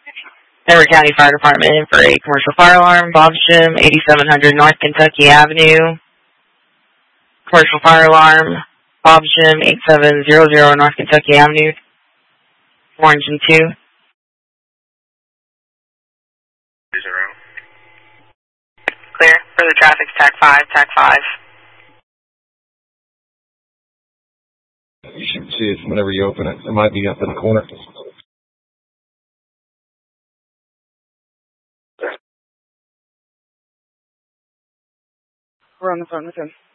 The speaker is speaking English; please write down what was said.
Denver County Fire Department for a commercial fire alarm. Bob's Gym, 8700 North Kentucky Avenue. Commercial fire alarm. Bob's Gym, 8700 North Kentucky Avenue. Orange and 2. Clear. For the traffic, TAC 5, TAC 5. You should see it whenever you open it. It might be up in the corner. We're on the phone with him.